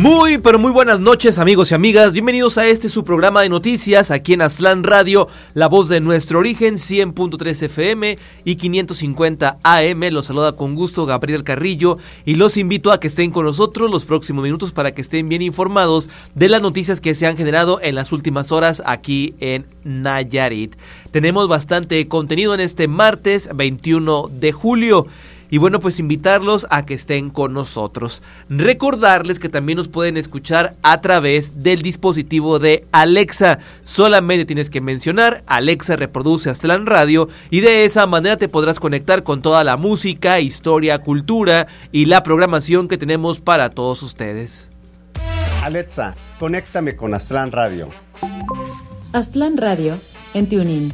Muy, pero muy buenas noches, amigos y amigas. Bienvenidos a su programa de noticias aquí en Aztlán Radio, la voz de nuestro origen, 100.3 FM y 550 AM. Los saluda con gusto Gabriel Carrillo y los invito a que estén con nosotros los próximos minutos para que estén bien informados de las noticias que se han generado en las últimas horas aquí en Nayarit. Tenemos bastante contenido en este martes 21 de julio. Y bueno, pues invitarlos a que estén con nosotros. Recordarles que también nos pueden escuchar a través del dispositivo de Alexa. Solamente tienes que mencionar Alexa reproduce Aztlán Radio y de esa manera te podrás conectar con toda la música, historia, cultura y la programación que tenemos para todos ustedes. Alexa, conéctame con Aztlán Radio. Aztlán Radio en TuneIn.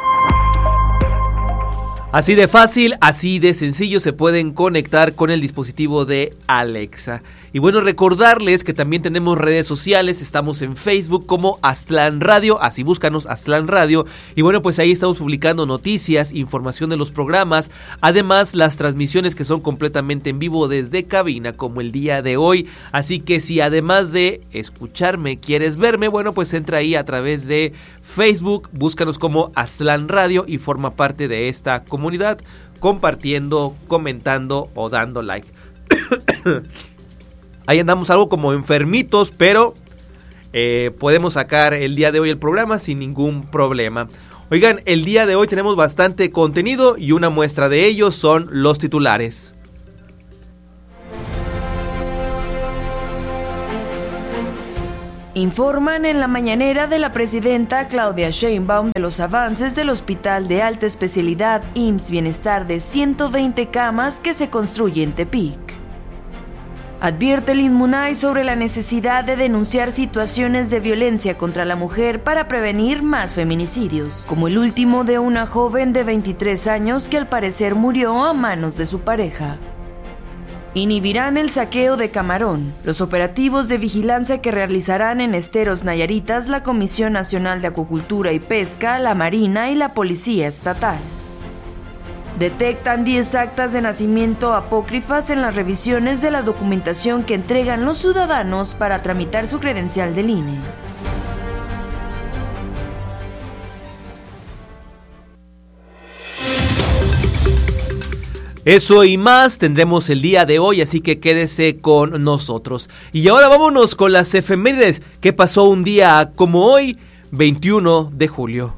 Así de fácil, así de sencillo se pueden conectar con el dispositivo de Alexa. Y bueno, recordarles que también tenemos redes sociales, estamos en Facebook como Aztlán Radio, así búscanos Aztlán Radio. Y bueno, pues ahí estamos publicando noticias, información de los programas, además las transmisiones que son completamente en vivo desde cabina como el día de hoy. Así que si además de escucharme quieres verme, bueno, pues entra ahí a través de Facebook, búscanos como Aztlán Radio y forma parte de esta comunidad, compartiendo, comentando o dando like. Ahí andamos algo como enfermitos, pero podemos sacar el día de hoy el programa sin ningún problema. Oigan, el día de hoy tenemos bastante contenido y una muestra de ello son los titulares. Informan en la mañanera de la presidenta Claudia Sheinbaum de los avances del Hospital de Alta Especialidad IMSS Bienestar de 120 camas que se construye en Tepic. Advierte el Inmunay sobre la necesidad de denunciar situaciones de violencia contra la mujer para prevenir más feminicidios, como el último de una joven de 23 años que al parecer murió a manos de su pareja. Inhibirán el saqueo de camarón. Los operativos de vigilancia que realizarán en esteros nayaritas la Comisión Nacional de Acuicultura y Pesca, la Marina y la Policía Estatal. Detectan 10 actas de nacimiento apócrifas en las revisiones de la documentación que entregan los ciudadanos para tramitar su credencial del INE. Eso y más tendremos el día de hoy, así que quédese con nosotros. Y ahora vámonos con las efemérides. ¿Qué pasó un día como hoy, 21 de julio?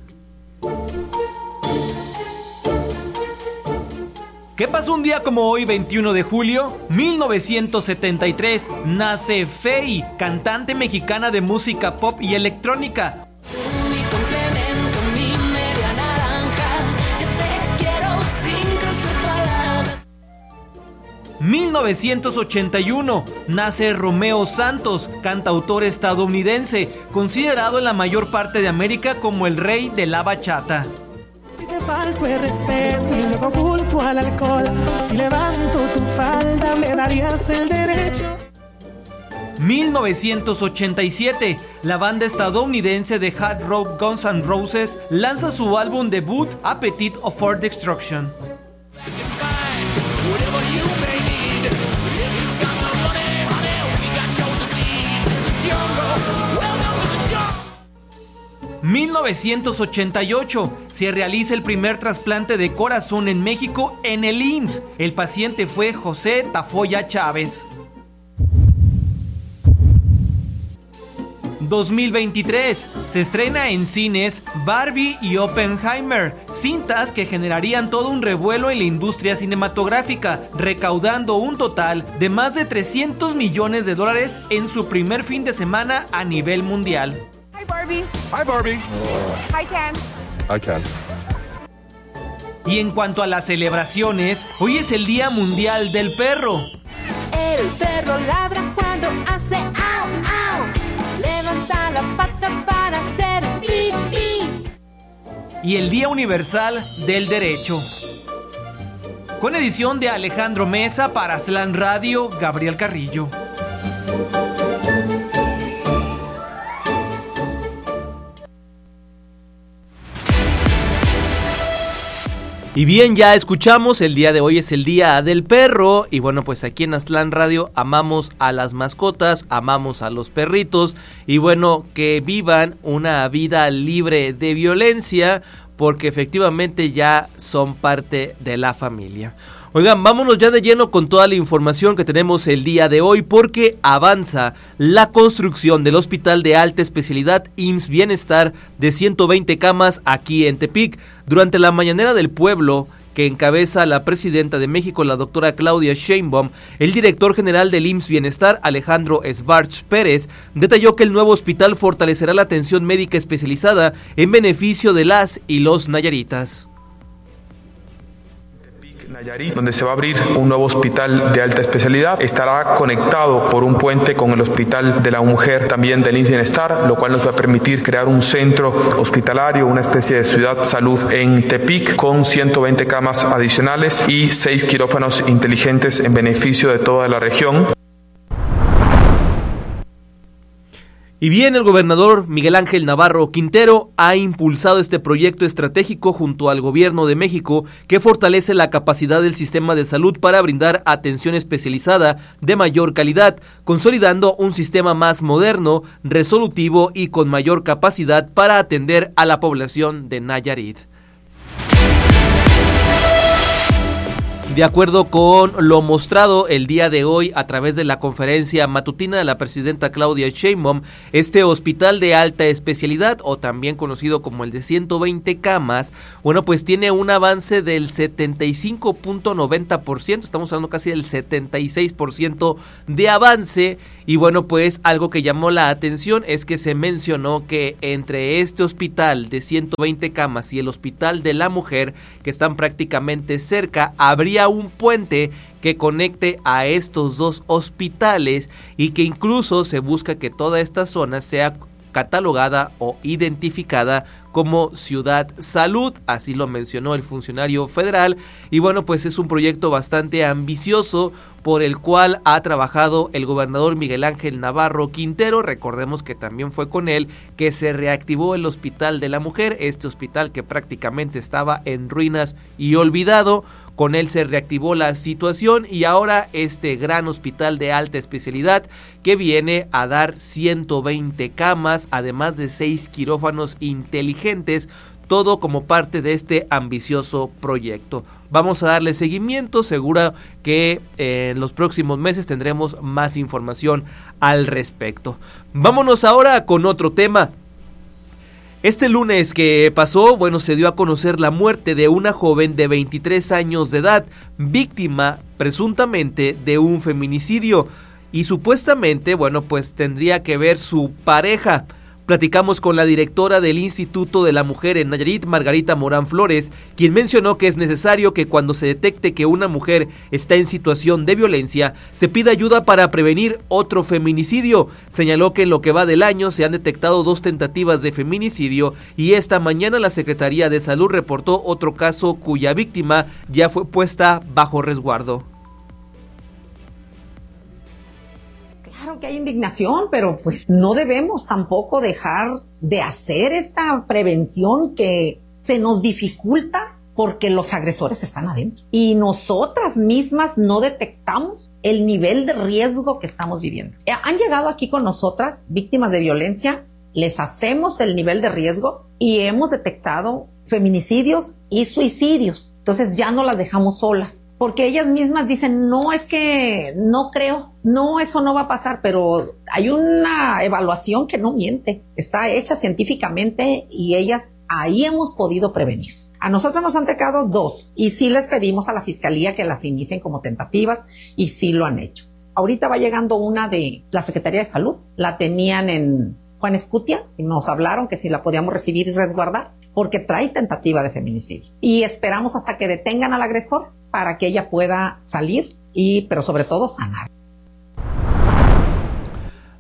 ¿Qué pasó un día como hoy, 21 de julio? 1973, nace Feid, cantante mexicana de música pop y electrónica. 1981, nace Romeo Santos, cantautor estadounidense, considerado en la mayor parte de América como el rey de la bachata. Si te falto el respeto y luego culpo al alcohol, si levanto tu falda me darías el derecho. 1987, la banda estadounidense de hard rock Guns N' Roses lanza su álbum debut Appetite for Destruction. 1988, se realiza el primer trasplante de corazón en México en el IMSS. El paciente fue José Tafoya Chávez. 2023, se estrena en cines Barbie y Oppenheimer, cintas que generarían todo un revuelo en la industria cinematográfica, recaudando un total de más de $300 millones en su primer fin de semana a nivel mundial. Hi Barbie. Hi Barbie. Hi Ken. Hi Ken. Y en cuanto a las celebraciones, hoy es el Día Mundial del Perro. El perro ladra cuando hace au, au. Levanta la pata para hacer pipí. Y el Día Universal del Derecho. Con edición de Alejandro Mesa para Aztlán Radio, Gabriel Carrillo. Y bien, ya escuchamos, el día de hoy es el Día del Perro y bueno, pues aquí en Aztlán Radio amamos a las mascotas, amamos a los perritos y bueno, que vivan una vida libre de violencia porque efectivamente ya son parte de la familia. Oigan, vámonos ya de lleno con toda la información que tenemos el día de hoy porque avanza la construcción del Hospital de Alta Especialidad IMSS Bienestar de 120 camas aquí en Tepic. Durante la mañanera del pueblo que encabeza la presidenta de México, la doctora Claudia Sheinbaum, el director general del IMSS Bienestar, Alejandro Esbarch Pérez, detalló que el nuevo hospital fortalecerá la atención médica especializada en beneficio de las y los nayaritas. Nayarit, donde se va a abrir un nuevo hospital de alta especialidad, estará conectado por un puente con el Hospital de la Mujer también del IMSS Bienestar, lo cual nos va a permitir crear un centro hospitalario, una especie de ciudad salud en Tepic, con 120 camas adicionales y 6 quirófanos inteligentes en beneficio de toda la región. Y bien, el gobernador Miguel Ángel Navarro Quintero ha impulsado este proyecto estratégico junto al gobierno de México que fortalece la capacidad del sistema de salud para brindar atención especializada de mayor calidad, consolidando un sistema más moderno, resolutivo y con mayor capacidad para atender a la población de Nayarit. De acuerdo con lo mostrado el día de hoy a través de la conferencia matutina de la presidenta Claudia Sheinbaum, este hospital de alta especialidad, o también conocido como el de 120 camas, bueno, pues tiene un avance del 75.90%, estamos hablando casi del 76% de avance, y bueno, pues algo que llamó la atención es que se mencionó que entre este hospital de 120 camas y el Hospital de la Mujer, que están prácticamente cerca, habría un puente que conecte a estos dos hospitales y que incluso se busca que toda esta zona sea catalogada o identificada como Ciudad Salud, así lo mencionó el funcionario federal, y bueno, pues es un proyecto bastante ambicioso por el cual ha trabajado el gobernador Miguel Ángel Navarro Quintero. Recordemos que también fue con él que se reactivó el Hospital de la Mujer, este hospital que prácticamente estaba en ruinas y olvidado. Con él se reactivó la situación y ahora este gran hospital de alta especialidad que viene a dar 120 camas, además de 6 quirófanos inteligentes, todo como parte de este ambicioso proyecto. Vamos a darle seguimiento, seguro que en los próximos meses tendremos más información al respecto. Vámonos ahora con otro tema. Este lunes que pasó, bueno, se dio a conocer la muerte de una joven de 23 años de edad, víctima presuntamente de un feminicidio y supuestamente, bueno, pues tendría que ver su pareja. Platicamos con la directora del Instituto de la Mujer en Nayarit, Margarita Morán Flores, quien mencionó que es necesario que cuando se detecte que una mujer está en situación de violencia, se pida ayuda para prevenir otro feminicidio. Señaló que en lo que va del año se han detectado 2 tentativas de feminicidio y esta mañana la Secretaría de Salud reportó otro caso cuya víctima ya fue puesta bajo resguardo. Claro que hay indignación, pero pues no debemos tampoco dejar de hacer esta prevención que se nos dificulta porque los agresores están adentro. Y nosotras mismas no detectamos el nivel de riesgo que estamos viviendo. Han llegado aquí con nosotras víctimas de violencia, les hacemos el nivel de riesgo y hemos detectado feminicidios y suicidios. Entonces ya no las dejamos solas. Porque ellas mismas dicen, no, es que no creo, no, eso no va a pasar, pero hay una evaluación que no miente, está hecha científicamente y ellas ahí hemos podido prevenir. A nosotros nos han tocado 2 y sí les pedimos a la Fiscalía que las inicien como tentativas y sí lo han hecho. Ahorita va llegando una de la Secretaría de Salud, la tenían en Juan Escutia y nos hablaron que si la podíamos recibir y resguardar porque trae tentativa de feminicidio. Y esperamos hasta que detengan al agresor para que ella pueda salir pero sobre todo sanar.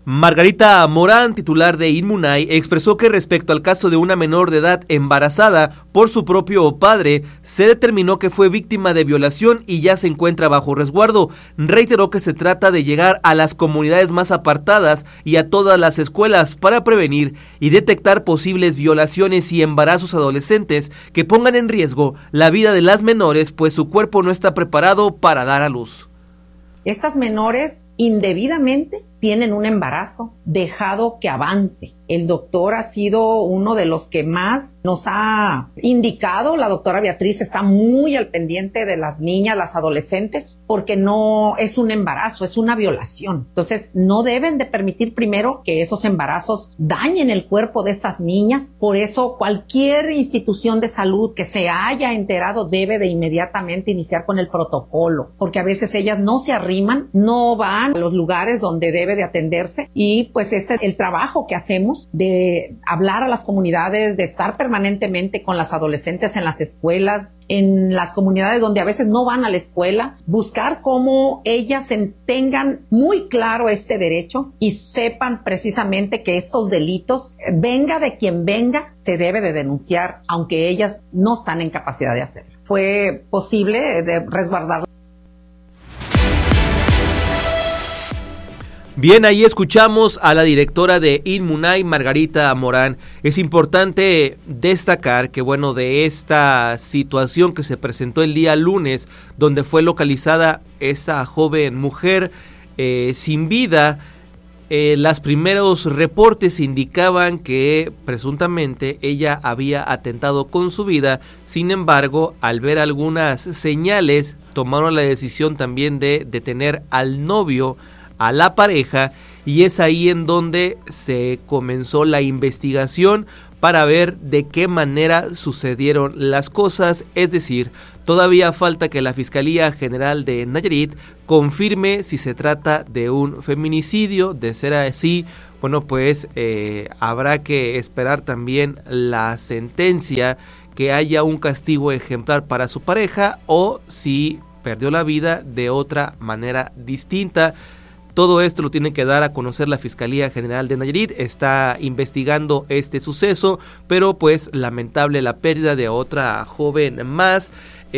Margarita Morán, titular de Inmunay, expresó que respecto al caso de una menor de edad embarazada por su propio padre, se determinó que fue víctima de violación y ya se encuentra bajo resguardo. Reiteró que se trata de llegar a las comunidades más apartadas y a todas las escuelas para prevenir y detectar posibles violaciones y embarazos adolescentes que pongan en riesgo la vida de las menores, pues su cuerpo no está preparado para dar a luz. Estas menores indebidamente tienen un embarazo dejado que avance. El doctor ha sido uno de los que más nos ha indicado. La doctora Beatriz está muy al pendiente de las niñas, las adolescentes, porque no es un embarazo, es una violación. Entonces, no deben de permitir primero que esos embarazos dañen el cuerpo de estas niñas. Por eso, cualquier institución de salud que se haya enterado debe de inmediatamente iniciar con el protocolo, porque a veces ellas no se arriman, no van a los lugares donde debe de atenderse, y pues el trabajo que hacemos de hablar a las comunidades, de estar permanentemente con las adolescentes en las escuelas, en las comunidades donde a veces no van a la escuela, buscar cómo ellas tengan muy claro este derecho y sepan precisamente que estos delitos, venga de quien venga, se debe de denunciar, aunque ellas no están en capacidad de hacerlo. Fue posible de resguardar. Bien, ahí escuchamos a la directora de Inmunay, Margarita Morán. Es importante destacar que, bueno, de esta situación que se presentó el día lunes, donde fue localizada esa joven mujer sin vida, los primeros reportes indicaban que presuntamente ella había atentado con su vida. Sin embargo, al ver algunas señales, tomaron la decisión también de detener al novio, a la pareja, y es ahí en donde se comenzó la investigación para ver de qué manera sucedieron las cosas. Es decir, todavía falta que la Fiscalía General de Nayarit confirme si se trata de un feminicidio. De ser así, bueno, pues habrá que esperar también la sentencia, que haya un castigo ejemplar para su pareja, o si perdió la vida de otra manera distinta. Todo esto lo tiene que dar a conocer la Fiscalía General de Nayarit. Está investigando este suceso, pero pues lamentable la pérdida de otra joven más.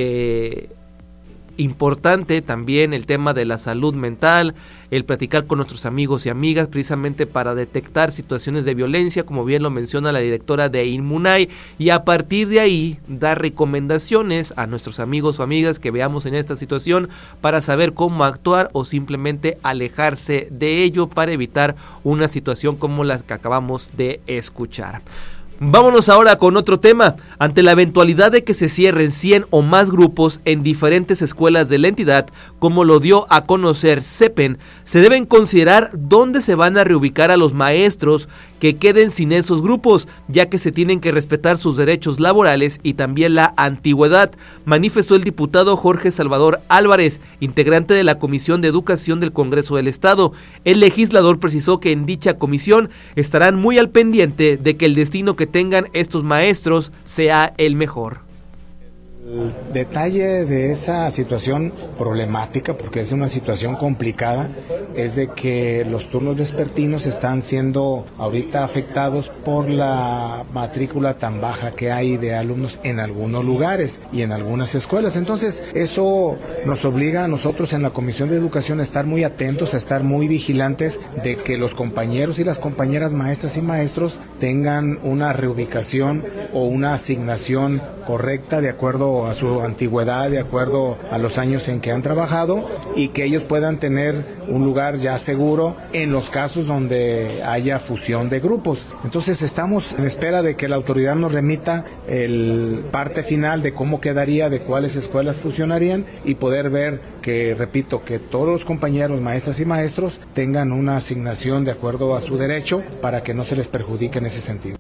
Importante también el tema de la salud mental, el platicar con nuestros amigos y amigas precisamente para detectar situaciones de violencia, como bien lo menciona la directora de Inmunay, y a partir de ahí dar recomendaciones a nuestros amigos o amigas que veamos en esta situación para saber cómo actuar o simplemente alejarse de ello para evitar una situación como la que acabamos de escuchar. Vámonos ahora con otro tema. Ante la eventualidad de que se cierren 100 o más grupos en diferentes escuelas de la entidad, como lo dio a conocer CEPEN, se deben considerar dónde se van a reubicar a los maestros que queden sin esos grupos, ya que se tienen que respetar sus derechos laborales y también la antigüedad, manifestó el diputado Jorge Salvador Álvarez, integrante de la Comisión de Educación del Congreso del Estado. El legislador precisó que en dicha comisión estarán muy al pendiente de que el destino que tengan estos maestros sea el mejor. El detalle de esa situación problemática, porque es una situación complicada, es de que los turnos vespertinos están siendo ahorita afectados por la matrícula tan baja que hay de alumnos en algunos lugares y en algunas escuelas. Entonces, eso nos obliga a nosotros en la Comisión de Educación a estar muy atentos, a estar muy vigilantes de que los compañeros y las compañeras maestras y maestros tengan una reubicación o una asignación correcta de acuerdo a su antigüedad, de acuerdo a los años en que han trabajado, y que ellos puedan tener un lugar ya seguro en los casos donde haya fusión de grupos. Entonces estamos en espera de que la autoridad nos remita el parte final de cómo quedaría, de cuáles escuelas fusionarían, y poder ver que, repito, que todos los compañeros, maestras y maestros tengan una asignación de acuerdo a su derecho para que no se les perjudique en ese sentido.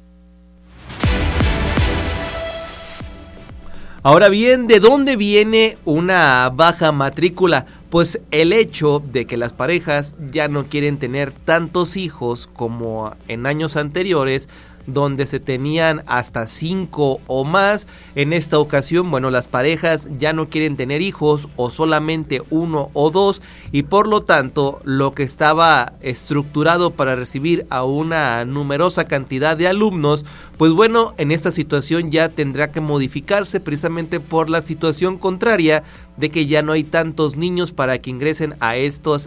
Ahora bien, ¿de dónde viene una baja matrícula? Pues el hecho de que las parejas ya no quieren tener tantos hijos como en años anteriores, donde se tenían hasta 5 o más. En esta ocasión, bueno, las parejas ya no quieren tener hijos o solamente 1 o 2, y por lo tanto lo que estaba estructurado para recibir a una numerosa cantidad de alumnos, pues bueno, en esta situación ya tendrá que modificarse precisamente por la situación contraria de que ya no hay tantos niños para que ingresen a estas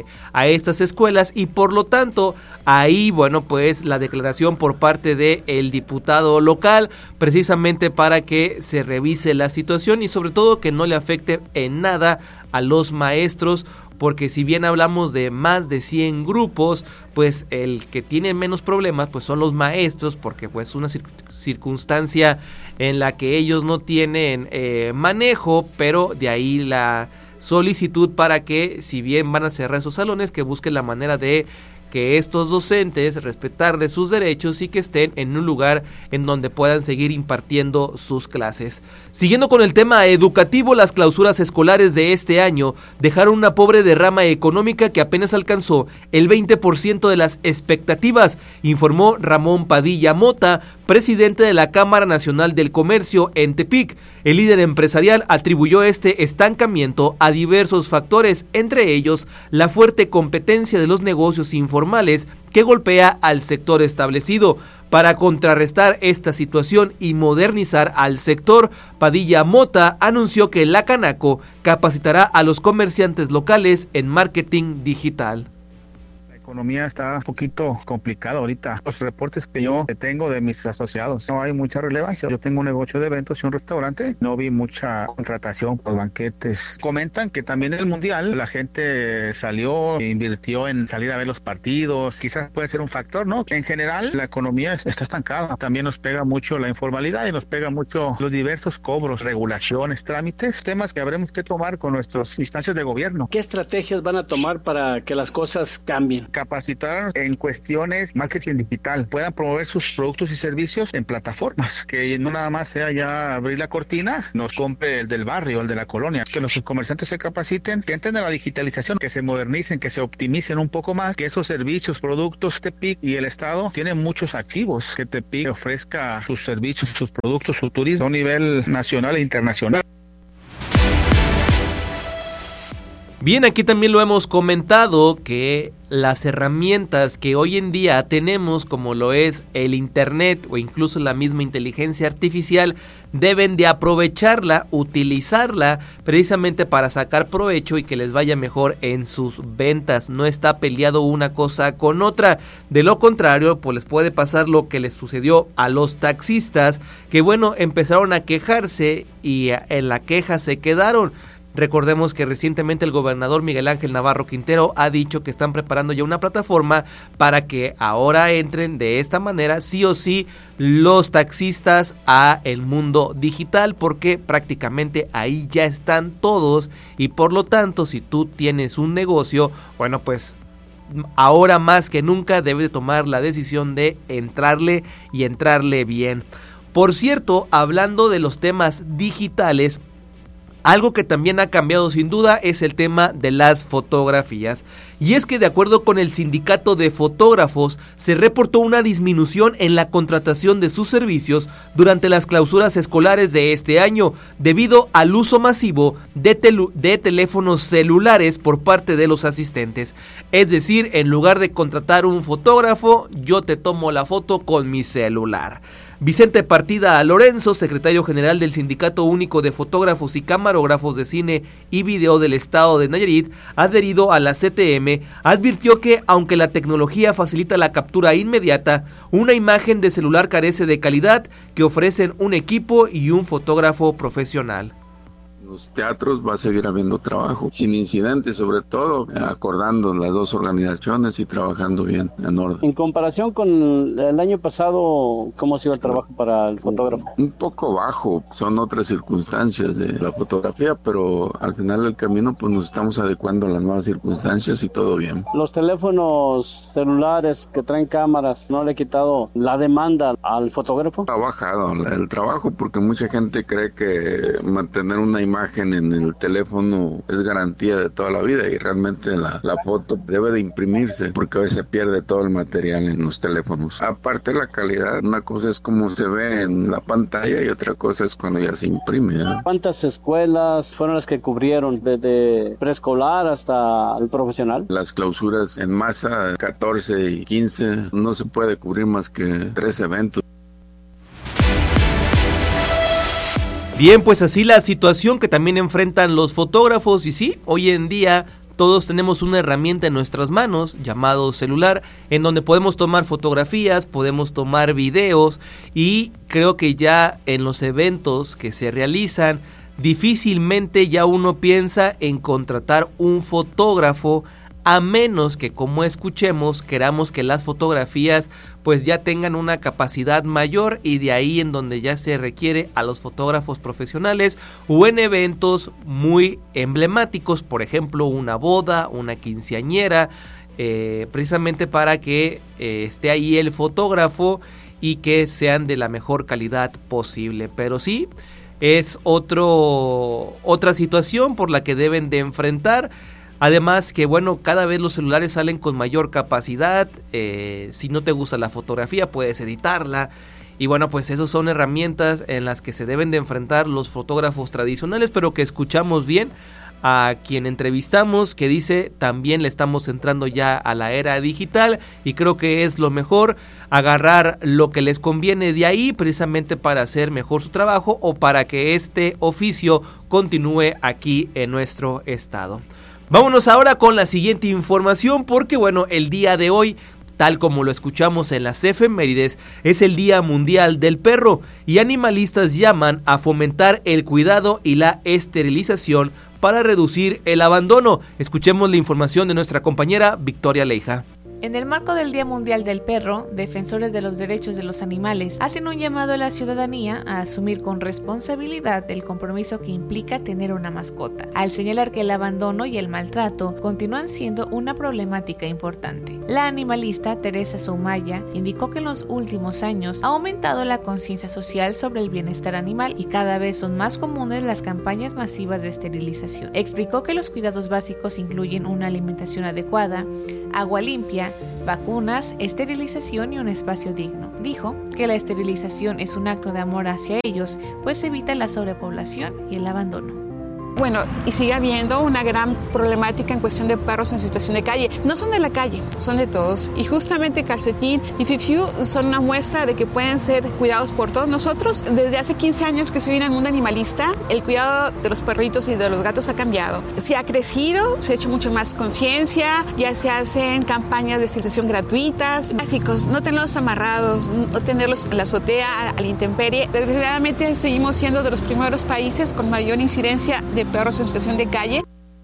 escuelas, y por lo tanto ahí, bueno, pues la declaración por parte de el diputado local, precisamente para que se revise la situación y sobre todo que no le afecte en nada a los maestros, porque si bien hablamos de más de 100 grupos, pues el que tiene menos problemas pues son los maestros, porque pues una circunstancia en la que ellos no tienen manejo, pero de ahí la solicitud para que, si bien van a cerrar esos salones, que busquen la manera de que estos docentes respetarles sus derechos y que estén en un lugar en donde puedan seguir impartiendo sus clases. Siguiendo con el tema educativo, las clausuras escolares de este año dejaron una pobre derrama económica que apenas alcanzó el 20% de las expectativas, informó Ramón Padilla Mota, presidente de la Cámara Nacional del Comercio en Tepic. El líder empresarial atribuyó este estancamiento a diversos factores, entre ellos la fuerte competencia de los negocios informales que golpea al sector establecido. Para contrarrestar esta situación y modernizar al sector, Padilla Mota anunció que la Canaco capacitará a los comerciantes locales en marketing digital. La economía está un poquito complicada ahorita. Los reportes que yo tengo de mis asociados, no hay mucha relevancia. Yo tengo un negocio de eventos y un restaurante, no vi mucha contratación por banquetes. Comentan que también en el Mundial la gente salió e invirtió en salir a ver los partidos. Quizás puede ser un factor, ¿no? En general, la economía está estancada. También nos pega mucho la informalidad y nos pega mucho los diversos cobros, regulaciones, trámites, temas que habremos que tomar con nuestras instancias de gobierno. ¿Qué estrategias van a tomar para que las cosas cambien? Capacitar en cuestiones marketing digital, puedan promover sus productos y servicios en plataformas, que no nada más sea ya abrir la cortina, nos compre el del barrio, el de la colonia, que nuestros comerciantes se capaciten, que entiendan la digitalización, que se modernicen, que se optimicen un poco más, que esos servicios, productos, Tepic y el Estado tienen muchos activos, que Tepic ofrezca sus servicios, sus productos, su turismo a un nivel nacional e internacional. Bien, aquí también lo hemos comentado que las herramientas que hoy en día tenemos, como lo es el internet o incluso la misma inteligencia artificial, deben de aprovecharla, utilizarla precisamente para sacar provecho y que les vaya mejor en sus ventas. No está peleado una cosa con otra. De lo contrario, pues les puede pasar lo que les sucedió a los taxistas, que bueno, empezaron a quejarse y en la queja se quedaron. Recordemos que recientemente el gobernador Miguel Ángel Navarro Quintero ha dicho que están preparando ya una plataforma para que ahora entren de esta manera sí o sí los taxistas a el mundo digital, porque prácticamente ahí ya están todos y por lo tanto si tú tienes un negocio, bueno pues ahora más que nunca debes de tomar la decisión de entrarle y entrarle bien. Por cierto, hablando de los temas digitales, algo que también ha cambiado sin duda es el tema de las fotografías. Y es que de acuerdo con el sindicato de fotógrafos, se reportó una disminución en la contratación de sus servicios durante las clausuras escolares de este año, debido al uso masivo de teléfonos celulares por parte de los asistentes. Es decir, en lugar de contratar un fotógrafo, yo te tomo la foto con mi celular. Vicente Partida Lorenzo, secretario general del Sindicato Único de Fotógrafos y Camarógrafos de Cine y Video del Estado de Nayarit, adherido a la CTM, advirtió que, aunque la tecnología facilita la captura inmediata, una imagen de celular carece de calidad que ofrecen un equipo y un fotógrafo profesional. Los teatros va a seguir habiendo trabajo, sin incidentes, sobre todo acordando las dos organizaciones y trabajando bien, en orden. En comparación con el año pasado, ¿cómo ha sido el trabajo para el fotógrafo? Un poco bajo, son otras circunstancias de la fotografía, pero al final del camino pues nos estamos adecuando a las nuevas circunstancias y todo bien. Los teléfonos celulares que traen cámaras, ¿no le ha quitado la demanda al fotógrafo? Ha bajado el trabajo porque mucha gente cree que mantener una imagen imagen en el teléfono es garantía de toda la vida y realmente la foto debe de imprimirse porque a veces se pierde todo el material en los teléfonos. Aparte la calidad, una cosa es como se ve en la pantalla y otra cosa es cuando ya se imprime, ¿eh? ¿Cuántas escuelas fueron las que cubrieron desde preescolar hasta el profesional? Las clausuras en masa 14 y 15 no se puede cubrir más que 3 eventos. Bien, pues así la situación que también enfrentan los fotógrafos y sí, hoy en día todos tenemos una herramienta en nuestras manos llamado celular en donde podemos tomar fotografías, podemos tomar videos y creo que ya en los eventos que se realizan difícilmente ya uno piensa en contratar un fotógrafo a menos que, como escuchemos, queramos que las fotografías pues ya tengan una capacidad mayor y de ahí en donde ya se requiere a los fotógrafos profesionales o en eventos muy emblemáticos, por ejemplo una boda, una quinceañera, precisamente para que esté ahí el fotógrafo y que sean de la mejor calidad posible. Pero sí, es otra situación por la que deben de enfrentar. Además que bueno, cada vez los celulares salen con mayor capacidad, si no te gusta la fotografía puedes editarla y bueno, pues esas son herramientas en las que se deben de enfrentar los fotógrafos tradicionales, pero que escuchamos bien a quien entrevistamos que dice también le estamos entrando ya a la era digital y creo que es lo mejor agarrar lo que les conviene de ahí precisamente para hacer mejor su trabajo o para que este oficio continúe aquí en nuestro estado. Vámonos ahora con la siguiente información porque bueno, el día de hoy, tal como lo escuchamos en las efemérides, es el Día Mundial del Perro y animalistas llaman a fomentar el cuidado y la esterilización para reducir el abandono. Escuchemos la información de nuestra compañera Victoria Leija. En el marco del Día Mundial del Perro, defensores de los derechos de los animales hacen un llamado a la ciudadanía a asumir con responsabilidad el compromiso que implica tener una mascota, al señalar que el abandono y el maltrato continúan siendo una problemática importante. La animalista Teresa Soumaya indicó que en los últimos años ha aumentado la conciencia social sobre el bienestar animal y cada vez son más comunes las campañas masivas de esterilización. Explicó que los cuidados básicos incluyen una alimentación adecuada, agua limpia, vacunas, esterilización y un espacio digno. Dijo que la esterilización es un acto de amor hacia ellos, pues evita la sobrepoblación y el abandono. Bueno, y sigue habiendo una gran problemática en cuestión de perros en situación de calle. No son de la calle, son de todos. Y justamente Calcetín y Fifiu son una muestra de que pueden ser cuidados por todos nosotros. Desde hace 15 años que soy en el mundo animalista, el cuidado de los perritos y de los gatos ha cambiado. Se ha crecido, se ha hecho mucho más conciencia, ya se hacen campañas de esterilización gratuitas. Básicos, no tenerlos amarrados, no tenerlos en la azotea, a la intemperie. Desgraciadamente seguimos siendo de los primeros países con mayor incidencia de perros en situación de calle.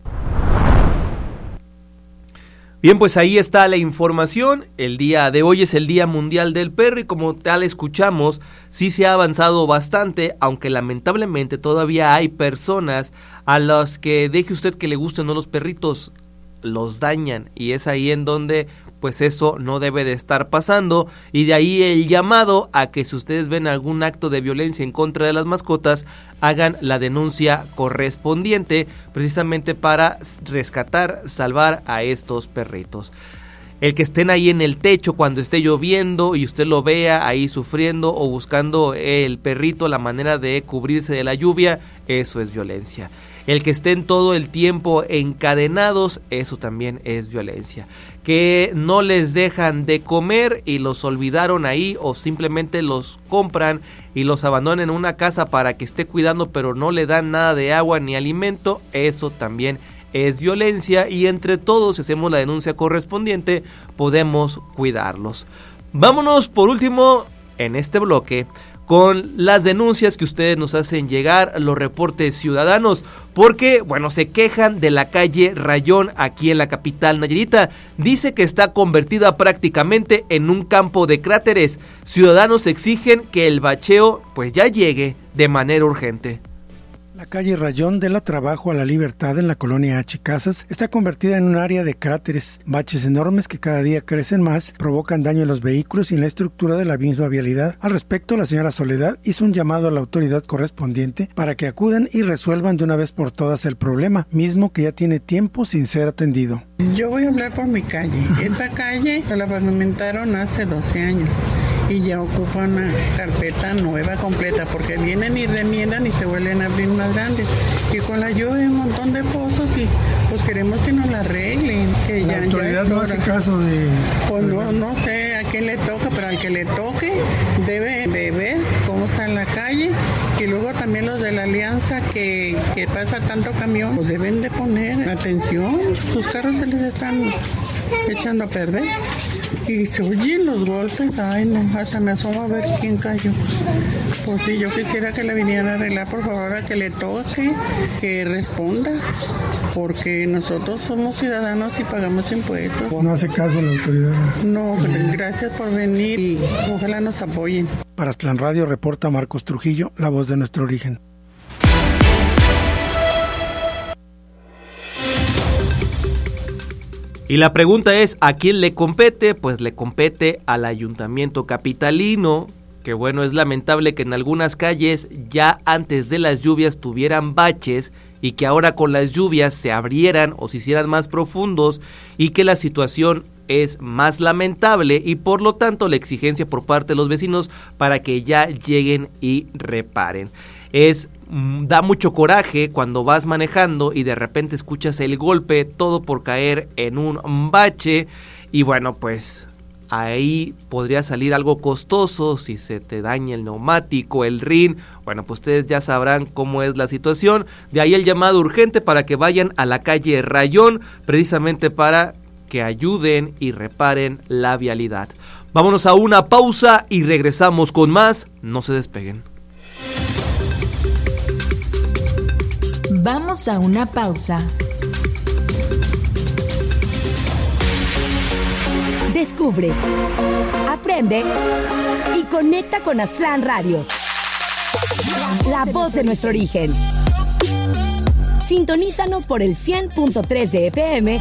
Bien, pues ahí está la información. El día de hoy es el Día Mundial del Perro y como tal escuchamos, sí se ha avanzado bastante, aunque lamentablemente todavía hay personas a las que deje usted que le gusten, no, los perritos los dañan y es ahí en donde pues eso no debe de estar pasando y de ahí el llamado a que si ustedes ven algún acto de violencia en contra de las mascotas, hagan la denuncia correspondiente precisamente para rescatar, salvar a estos perritos. El que estén ahí en el techo cuando esté lloviendo y usted lo vea ahí sufriendo o buscando el perrito la manera de cubrirse de la lluvia, eso es violencia. El que estén todo el tiempo encadenados, eso también es violencia. Que no les dejan de comer y los olvidaron ahí o simplemente los compran y los abandonan en una casa para que esté cuidando pero no le dan nada de agua ni alimento, eso también es violencia y entre todos si hacemos la denuncia correspondiente podemos cuidarlos. Vámonos por último en este bloque con las denuncias que ustedes nos hacen llegar, los reportes ciudadanos, porque, bueno, se quejan de la calle Rayón aquí en la capital nayarita. Dice que está convertida prácticamente en un campo de cráteres. Ciudadanos exigen que el bacheo, pues ya llegue de manera urgente. La calle Rayón de la Trabajo a la Libertad en la colonia H. Casas está convertida en un área de cráteres, baches enormes que cada día crecen más, provocan daño en los vehículos y en la estructura de la misma vialidad. Al respecto, la señora Soledad hizo un llamado a la autoridad correspondiente para que acudan y resuelvan de una vez por todas el problema, mismo que ya tiene tiempo sin ser atendido. Yo voy a hablar por mi calle. Esta calle la pavimentaron hace 12 años. Y ya ocupa una carpeta nueva completa porque vienen y remiendan y se vuelven a abrir más grandes. Y con la lluvia hay un montón de pozos y pues queremos que nos la arreglen. Que la autoridad no hace caso de... Pues no sé a quién le toca, pero al que le toque debe de ver cómo está en la calle. Y luego también los de la alianza que pasa tanto camión, pues deben de poner atención. Sus carros se les están echando a perder. Y se oyen los golpes, ay no, hasta me asomo a ver quién cayó. Pues sí, yo quisiera que le vinieran a arreglar, por favor, a que le toque, que responda, porque nosotros somos ciudadanos y pagamos impuestos. No hace caso la autoridad. No, gracias por venir y ojalá nos apoyen. Para Aztlán Radio reporta Marcos Trujillo, la voz de nuestro origen. Y la pregunta es, ¿a quién le compete? Pues le compete al Ayuntamiento capitalino, que bueno, es lamentable que en algunas calles ya antes de las lluvias tuvieran baches y que ahora con las lluvias se abrieran o se hicieran más profundos y que la situación es más lamentable y por lo tanto la exigencia por parte de los vecinos para que ya lleguen y reparen. Da mucho coraje cuando vas manejando y de repente escuchas el golpe, todo por caer en un bache y bueno, pues ahí podría salir algo costoso si se te daña el neumático, el rin. Bueno, pues ustedes ya sabrán cómo es la situación. De ahí el llamado urgente para que vayan a la calle Rayón, precisamente para que ayuden y reparen la vialidad. Vámonos a una pausa y regresamos con más. No se despeguen. Vamos a una pausa. Descubre, aprende y conecta con Aztlán Radio, la voz de nuestro origen. Sintonízanos por el 100.3 de FM,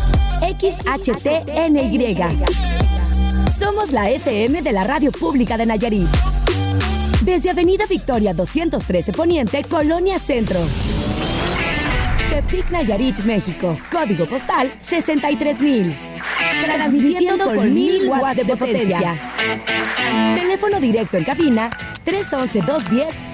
XHTNY. Somos la FM de la Radio Pública de Nayarit. Desde Avenida Victoria 213 Poniente, Colonia Centro. Tepic, Nayarit, México. Código postal 63,000. Transmitiendo con 1000 watts de potencia. Teléfono directo en cabina 311-210